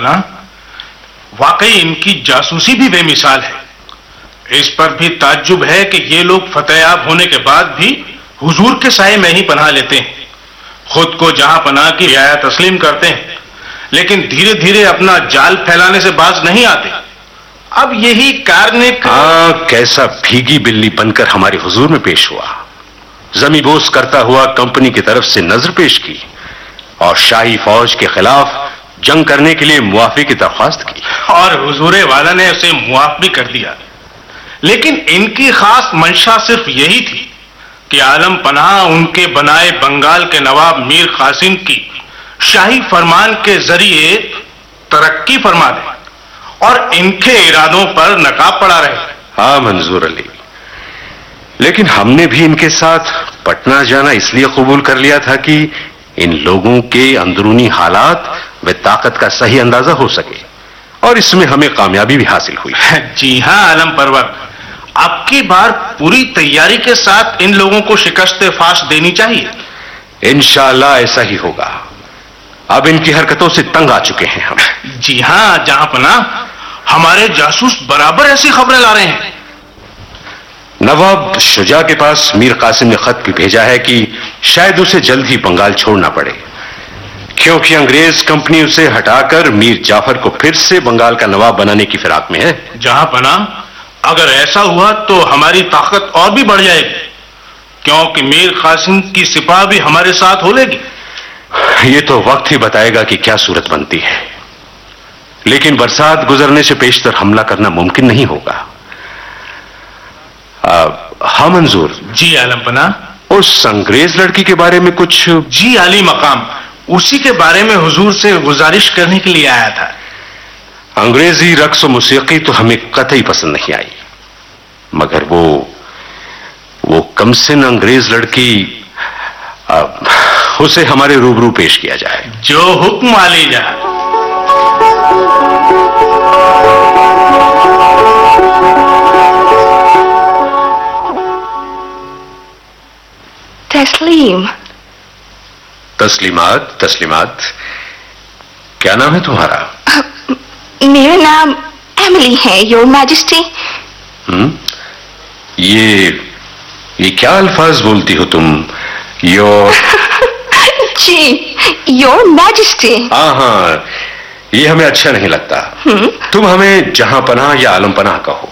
पना, वाकई इनकी जासूसी भी बेमिसाल है। इस पर भी ताज्जुब है कि ये लोग फतेहयाब होने के बाद भी हुजूर के साए में ही पनाह लेते हैं, खुद को जहां पनाह की रियाया तस्लीम करते हैं, लेकिन धीरे धीरे अपना जाल फैलाने से बाज नहीं आते। अब यही कार्निक कैसा भीगी बिल्ली बनकर हमारे हुजूर में पेश हुआ, जमीबोस करता हुआ कंपनी की तरफ से नजर पेश की और शाही फौज के खिलाफ जंग करने के लिए मुआफी की दरख्वास्त की, और हुजूर वाला ने उसे मुआफ भी कर दिया। लेकिन इनकी खास मंशा सिर्फ यही थी कि आलम पनाह उनके बनाए बंगाल के नवाब मीर कासिम की शाही फरमान के जरिए तरक्की फरमा दे और इनके इरादों पर नकाब पड़ा रहे। हाँ मंजूर अली, लेकिन हमने भी इनके साथ पटना जाना इसलिए कबूल कर लिया था कि इन लोगों के अंदरूनी हालात व ताकत का सही अंदाजा हो सके, और इसमें हमें कामयाबी भी हासिल हुई। जी हाँ आलम परवर, आपकी बार पूरी तैयारी के साथ इन लोगों को शिकस्त फाश देनी चाहिए। इंशाअल्लाह ऐसा ही होगा। अब इनकी हरकतों से तंग आ चुके हैं हम। जी हाँ जहां पना, हमारे जासूस बराबर ऐसी खबरें ला रहे हैं। नवाब शुजा के पास मीर कासिम ने खत भी भेजा है कि शायद उसे जल्द ही बंगाल छोड़ना पड़े, क्योंकि अंग्रेज कंपनी उसे हटाकर मीर जाफर को फिर से बंगाल का नवाब बनाने की फिराक में है। जहां पना, अगर ऐसा हुआ तो हमारी ताकत और भी बढ़ जाएगी, क्योंकि मीर कासिम की सिपाह भी हमारे साथ हो लेगी। ये तो वक्त ही बताएगा कि क्या सूरत बनती है, लेकिन बरसात गुजरने से पेशतर हमला करना मुमकिन नहीं होगा। हाँ मंजूर। जी आलम पना। उस अंग्रेज लड़की के बारे में कुछ? जी आली मकाम, उसी के बारे में हुजूर से गुजारिश करने के लिए आया था। अंग्रेजी रक्स और मौसीकी तो हमें कतई पसंद नहीं आई, मगर वो कमसिन अंग्रेज लड़की, उसे हमारे रूबरू पेश किया जाए। जो हुक्म आली जा। तस्लीम। तस्लीमात, तस्लीमात, क्या नाम है तुम्हारा? मेरा नाम एमिली है, योर मैजेस्टी। ये क्या अल्फाज बोलती हो तुम? Your ji, your majesty. हाँ, ये हमें अच्छा नहीं लगता। तुम हमें जहां पनाह या आलम पनाह कहो।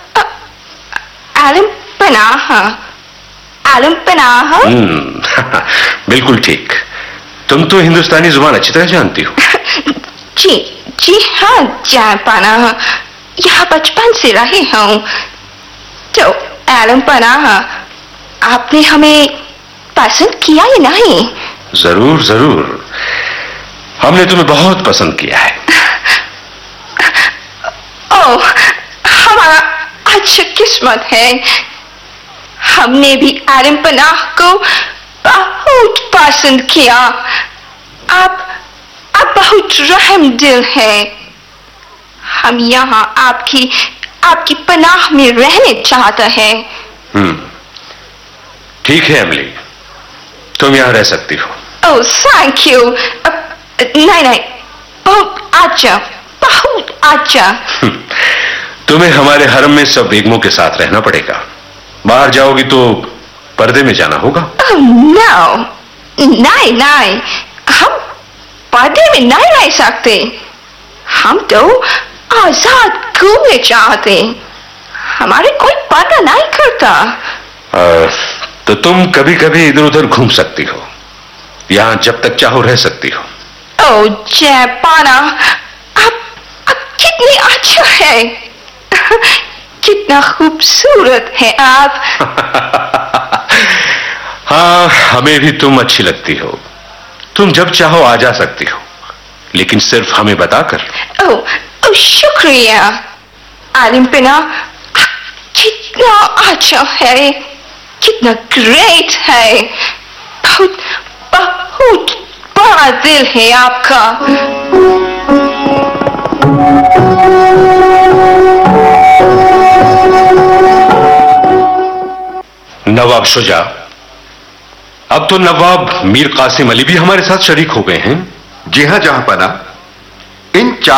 आलम पनाह, आलम पनाह। बिल्कुल ठीक। तुम तो हिंदुस्तानी जुबान अच्छी तरह जानती हो। जी हाँ जान पनाह, यहाँ बचपन से रहे हूँ। तो आलम पनाह, आपने हमें पसंद किया या नहीं? जरूर जरूर, हमने तुम्हें बहुत पसंद किया है। ओह, हमारा अच्छा किस्मत है। हमने भी आलम पनाह को बहुत पसंद किया। आप बहुत रहम दिल है। हम यहाँ आपकी पनाह में रहने चाहते हैं। ठीक है एमिली, तुम यहाँ रह सकती हो। Oh thank you. नहीं, बहुत अच्छा, बहुत अच्छा। तुम्हें हमारे हरम में सब बेगमों के साथ रहना पड़ेगा। बाहर जाओगी तो पर्दे में जाना होगा। नहीं, हम पर्दे में नहीं रह सकते। हम तो आजाद घूमने चाहते। हमारे कोई पर्दा नहीं करता। तो तुम कभी कभी इधर उधर घूम सकती हो, यहाँ जब तक चाहो रह सकती हो। ओह जयपाना, आप कितनी अच्छा है। कितना खूबसूरत है आप। हाँ, हमें भी तुम अच्छी लगती हो। तुम जब चाहो आ जा सकती हो, लेकिन सिर्फ हमें बताकर। ओह शुक्रिया आलिम पना, कितना अच्छा है, कितना ग्रेट है। बहुत बड़ा दिल है आपका। नवाब शुजा, अब तो नवाब मीर कासिम अली भी हमारे साथ शरीक हो गए हैं। जी हां जहां पना, इन 4